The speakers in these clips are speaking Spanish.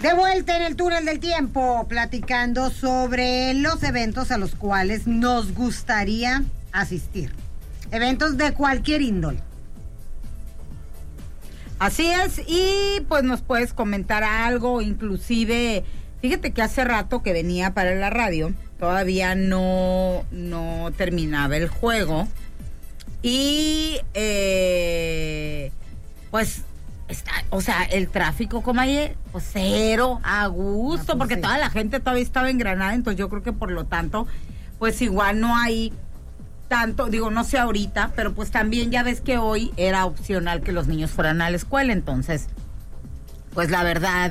De vuelta en el túnel del tiempo, platicando sobre los eventos a los cuales nos gustaría asistir. Eventos de cualquier índole. Así es, y pues nos puedes comentar algo, inclusive, fíjate que hace rato que venía para la radio, todavía no terminaba el juego, y pues está, o sea, el tráfico como ayer, pues cero, a gusto, pues porque sí, toda la gente todavía estaba en Granada, entonces yo creo que por lo tanto, pues igual no hay tanto, digo, no sé ahorita, pero pues también ya ves que hoy era opcional que los niños fueran a la escuela, entonces, pues la verdad,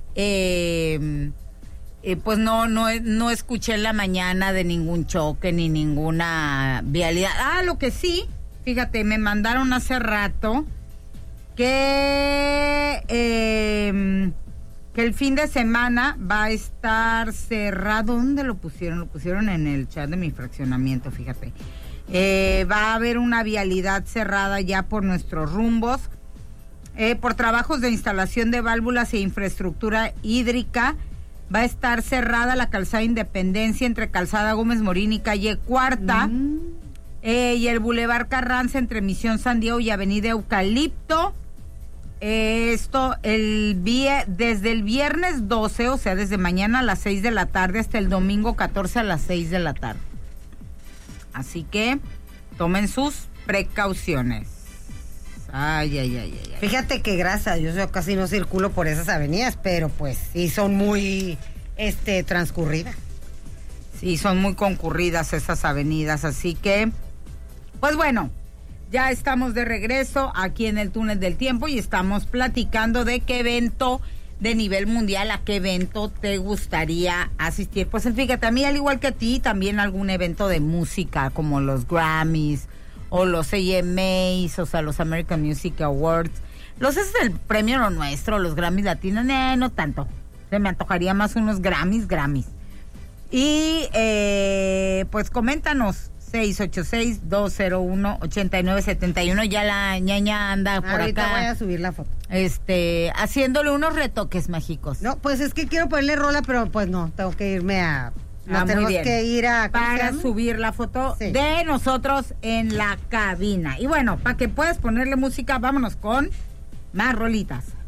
pues no escuché en la mañana de ningún choque ni ninguna vialidad. Lo que sí, fíjate, me mandaron hace rato que el fin de semana va a estar cerrado. ¿Dónde lo pusieron? Lo pusieron en el chat de mi fraccionamiento, fíjate. Va a haber una vialidad cerrada ya por nuestros rumbos, por trabajos de instalación de válvulas e infraestructura hídrica. Va a estar cerrada la calzada Independencia entre Calzada Gómez Morín y calle Cuarta, y el Boulevard Carranza entre Misión San Diego y Avenida Eucalipto. Esto desde el viernes 12, o sea, desde mañana a las 6 de la tarde hasta el domingo 14 a las 6 de la tarde. Así que tomen sus precauciones. Ay. Fíjate que gracias a Dios yo casi no circulo por esas avenidas, pero pues sí son muy transcurridas. Sí, son muy concurridas esas avenidas, así que, pues bueno, ya estamos de regreso aquí en el túnel del tiempo y estamos platicando de qué evento de nivel mundial, a qué evento te gustaría asistir. Pues fíjate, a mí al igual que a ti, también algún evento de música como los Grammys o los AMAs, o sea, los American Music Awards. Ese es el premio lo nuestro, los Grammys latinos, no tanto. Se me antojaría más unos Grammys. Y pues coméntanos, 686-201-8971. Ya la ñaña anda por ahorita acá. Voy a subir la foto. Haciéndole unos retoques mágicos. No, pues es que quiero ponerle rola, pero pues no, tengo que irme a... tenemos que ir para subir la foto de nosotros en la cabina. Y bueno, para que puedas ponerle música, vámonos con más rolitas.